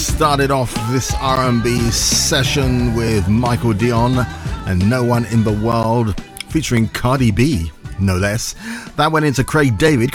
Started off this R&B session with Michael Dion and No One in the World featuring Cardi B, no less. That went into Craig David,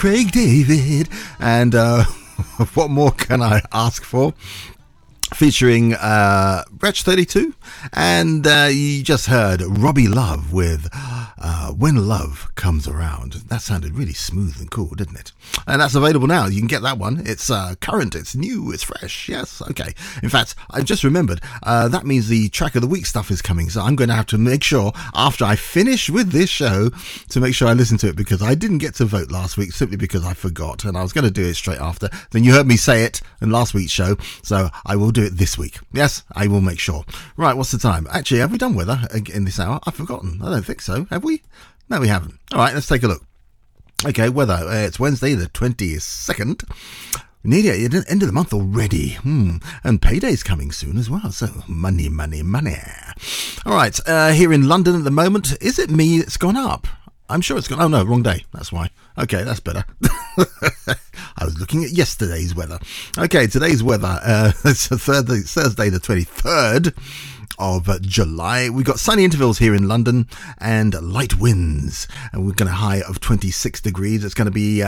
and what more can I ask for? Featuring Wretch 32, and you just heard Robbie Love with When Love Comes Around. That sounded really smooth and cool, didn't it? And that's available now. You can get that one. It's current, it's new, it's fresh. Yes, okay. In fact, I just remembered, that means the track of the week stuff is coming, so I'm going to have to make sure after I finish with this show to make sure I listen to it, because I didn't get to vote last week simply because I forgot, and I was going to do it straight after. Then you heard me say it in last week's show, so I will do it this week. Yes, I will make sure. Right, what's the time? Actually, have we done weather in this hour? I've forgotten. I don't think so. Have we? No, we haven't. All right, let's take a look. Okay, weather. It's Wednesday, the 22nd. Nearly at the end of the month already. And payday's coming soon as well. So, money. All right, here in London at the moment, is it me that's gone up? I'm sure it's gone. Oh, no, wrong day. That's why. Okay, that's better. I was looking at yesterday's weather. Okay, today's weather. It's Thursday, the 23rd of July. We've got sunny intervals here in London and light winds. And we're going to high of 26 degrees. It's going to be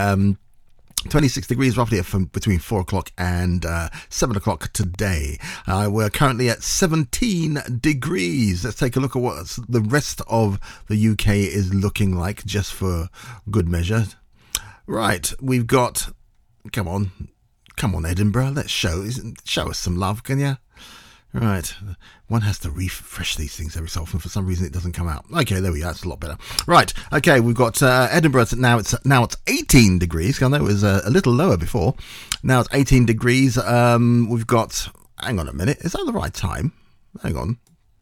26 degrees roughly from between 4 o'clock and 7 o'clock today. We're currently at 17 degrees. Let's take a look at what the rest of the UK is looking like, just for good measure. Right, we've got... Come on, Edinburgh. Let's show us some love, can you? Right, one has to refresh these things every so often. For some reason, it doesn't come out. Okay, there we go. That's a lot better. Right, okay, we've got Edinburgh. Now it's 18 degrees. I know it was a little lower before. Now it's 18 degrees. We've got. Hang on a minute. Is that the right time? Hang on.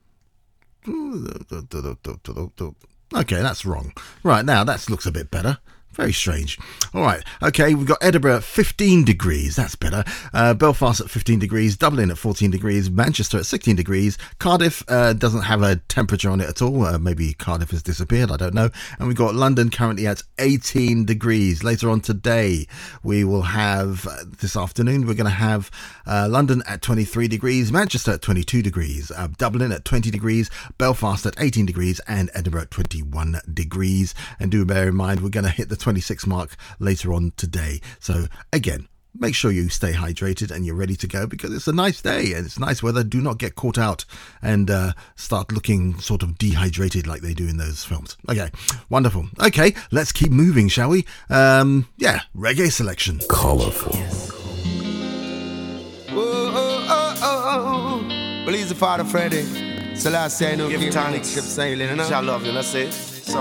Okay, that's wrong. Right, now that looks a bit better. Very strange. All right. Okay, we've got Edinburgh at 15 degrees. That's better. Belfast at 15 degrees. Dublin at 14 degrees. Manchester at 16 degrees. Cardiff doesn't have a temperature on it at all. Maybe Cardiff has disappeared. I don't know. And we've got London currently at 18 degrees. Later on today, we will have, this afternoon, we're going to have London at 23 degrees. Manchester at 22 degrees. Dublin at 20 degrees. Belfast at 18 degrees. And Edinburgh at 21 degrees. And do bear in mind, we're going to hit the 26 mark later on today. So again, make sure you stay hydrated and you're ready to go, because it's a nice day and it's nice weather. Do not get caught out and start looking sort of dehydrated like they do in those films. Okay, wonderful. Okay, let's keep moving, shall we? Reggae selection. Colorful. Well, he's the father, Freddie. So last say no, give tonic, ship sailing, and I love you, that's it.